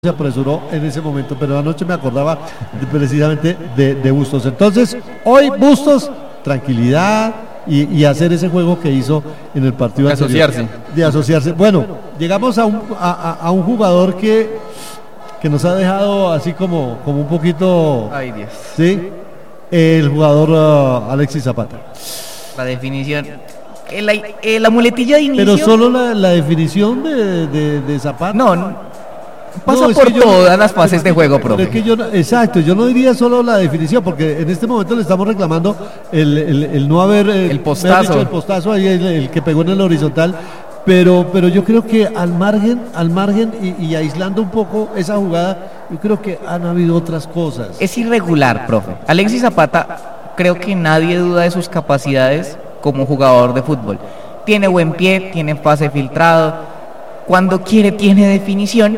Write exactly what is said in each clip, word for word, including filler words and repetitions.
se apresuró en ese momento, pero anoche me acordaba de, precisamente de, de Bustos. Entonces, hoy Bustos, tranquilidad y, y hacer ese juego que hizo en el partido de anterior. Asociarse. De asociarse. Bueno, llegamos a un, a, a un jugador que, que nos ha dejado así como, como un poquito... Ay, Dios. ¿Sí? El jugador uh, Alexis Zapata. La definición... La, eh, la muletilla de inicio... Pero solo la, la definición de, de, de Zapata. No, no. Pasa No, por yo, todas las fases de juego, profe. Es que yo, exacto, yo no diría solo la definición, porque en este momento le estamos reclamando el, el, el no haber... El postazo. Dicho, el postazo ahí, el, el que pegó en el horizontal. Pero, pero yo creo que al margen, al margen y, y aislando un poco esa jugada, yo creo que han habido otras cosas. Es irregular, profe. Alexis Zapata, creo que nadie duda de sus capacidades como jugador de fútbol. Tiene buen pie, tiene pase filtrado, cuando quiere tiene definición,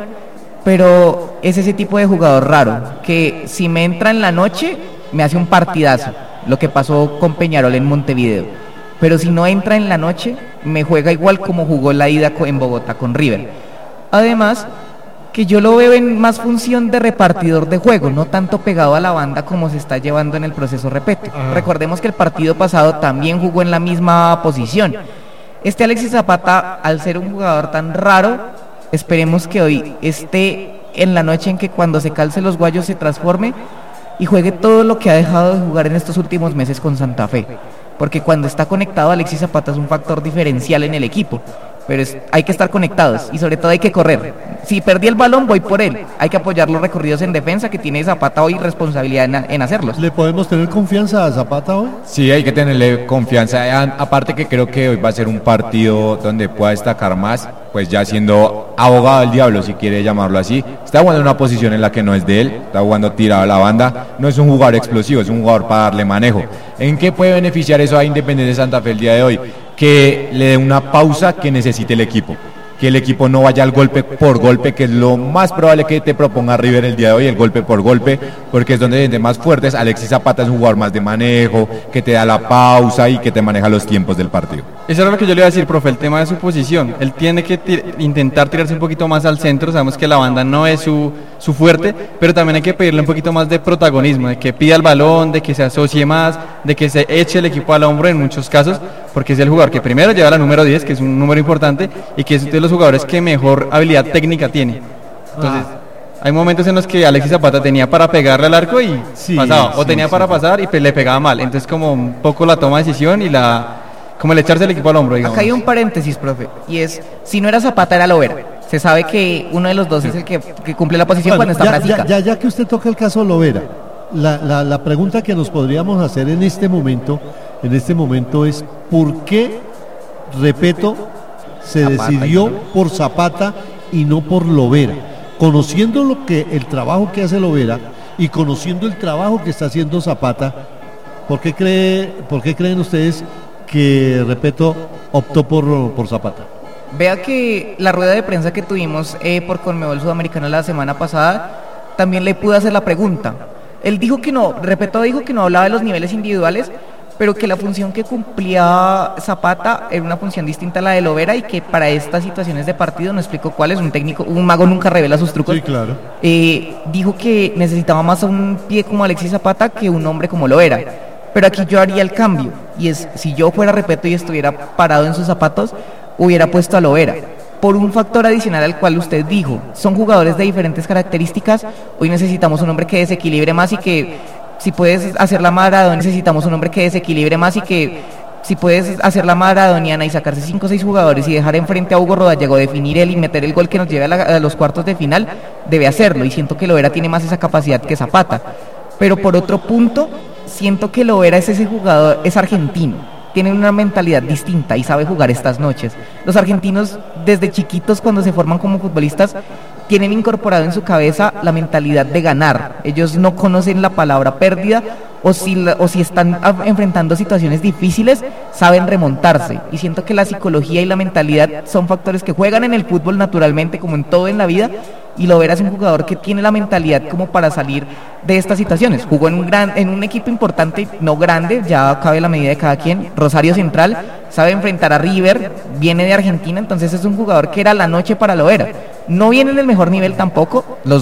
pero es ese tipo de jugador raro, que si me entra en la noche, me hace un partidazo, lo que pasó con Peñarol en Montevideo. Pero si no entra en la noche, me juega igual como jugó la ida en Bogotá con River. Además, que yo lo veo en más función de repartidor de juego, no tanto pegado a la banda como se está llevando en el proceso Repeto. Ajá. Recordemos que el partido pasado también jugó en la misma posición. Este Alexis Zapata, al ser un jugador tan raro, esperemos que hoy esté en la noche en que cuando se calce los guayos se transforme y juegue todo lo que ha dejado de jugar en estos últimos meses con Santa Fe. Porque cuando está conectado, Alexis Zapata es un factor diferencial en el equipo. Pero es, hay que estar conectados y sobre todo hay que correr. Si perdí el balón, voy por él. Hay que apoyar los recorridos en defensa que tiene Zapata hoy responsabilidad en, en hacerlos. ¿Le podemos tener confianza a Zapata hoy? Sí, hay que tenerle confianza. A, aparte que creo que hoy va a ser un partido donde pueda destacar más, pues ya siendo abogado del diablo, si quiere llamarlo así. Está jugando en una posición en la que no es de él, está jugando tirado a la banda. No es un jugador explosivo, es un jugador para darle manejo. ¿En qué puede beneficiar eso a Independiente Santa Fe el día de hoy? Que le dé una pausa que necesite el equipo, que el equipo no vaya al golpe por golpe, que es lo más probable que te proponga River el día de hoy, el golpe por golpe, porque es donde se sienten más fuertes. Alexis Zapata es un jugador más de manejo, que te da la pausa y que te maneja los tiempos del partido. Eso era lo que yo le iba a decir, profe, el tema de su posición. Él tiene que tir- intentar tirarse un poquito más al centro, sabemos que la banda no es su, su fuerte, pero también hay que pedirle un poquito más de protagonismo, de que pida el balón, de que se asocie más, de que se eche el equipo al hombro en muchos casos, porque es el jugador que primero lleva la número diez, que es un número importante, y que es de los jugadores que mejor habilidad técnica tiene. Entonces, ah. hay momentos en los que Alexis Zapata tenía para pegarle al arco y sí, pasaba, sí, o tenía sí, para sí. pasar y pe- le pegaba mal. Entonces, como un poco la toma de decisión y la... como el echarse el equipo al hombro, digamos. Acá hay un paréntesis, profe, y es, si no era Zapata, era Lovera. Se sabe que uno de los dos es el que, que cumple la posición bueno, cuando está ya, Frasica. Ya, ya, ya que usted toca el caso Lovera, la, la, la pregunta que nos podríamos hacer en este momento, en este momento es, ¿por qué, repito, se Zapata decidió por Zapata y no por Lovera? Conociendo lo que el trabajo que hace Lovera y conociendo el trabajo que está haciendo Zapata, ¿por qué cree, por qué creen ustedes que, repito, optó por, por Zapata? Vea que la rueda de prensa que tuvimos eh, por Conmebol Sudamericana la semana pasada, también le pude hacer la pregunta. Él dijo que no, repito, dijo que no hablaba de los niveles individuales, pero que la función que cumplía Zapata era una función distinta a la de Lovera y que para estas situaciones de partido, no explico cuál es, un técnico, un mago nunca revela sus trucos. Sí, claro. Eh, dijo que necesitaba más a un pie como Alexis Zapata que un hombre como Lovera. Pero aquí yo haría el cambio, y es, si yo fuera Repeto y estuviera parado en sus zapatos, hubiera puesto a Lovera, por un factor adicional al cual usted dijo, son jugadores de diferentes características, hoy necesitamos un hombre que desequilibre más y que, si puedes hacer la maradona, necesitamos un hombre que desequilibre más y que, si puedes hacer la maradoniana y sacarse cinco o seis jugadores y dejar enfrente a Hugo Rodallega, definir él y meter el gol que nos lleve a, la, a los cuartos de final, debe hacerlo, y siento que Lovera tiene más esa capacidad que Zapata. Pero por otro punto, siento que Lovera es ese jugador, es argentino, tiene una mentalidad distinta y sabe jugar estas noches. Los argentinos desde chiquitos cuando se forman como futbolistas tienen incorporado en su cabeza la mentalidad de ganar. Ellos no conocen la palabra pérdida o si, la, o si están enfrentando situaciones difíciles, saben remontarse. Y siento que la psicología y la mentalidad son factores que juegan en el fútbol naturalmente como en todo en la vida, y Lovera es un jugador que tiene la mentalidad como para salir de estas situaciones. Jugó en un gran, en un equipo importante, no grande, ya cabe la medida de cada quien, Rosario Central, sabe enfrentar a River, viene de Argentina, entonces es un jugador que era la noche para Lovera. No viene en el mejor nivel tampoco, los